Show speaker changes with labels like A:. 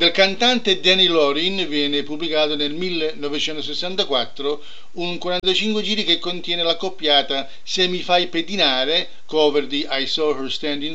A: del cantante Danny Lorin viene pubblicato nel 1964 un 45 giri che contiene l'accoppiata Se mi fai pedinare, cover di I Saw Her Standing